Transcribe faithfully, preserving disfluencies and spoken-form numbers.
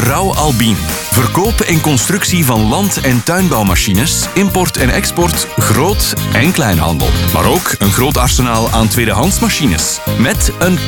Rauw Albien. Verkoop en constructie van land- en tuinbouwmachines, import en export, groot- en kleinhandel. Maar ook een groot arsenaal aan tweedehands machines. Met een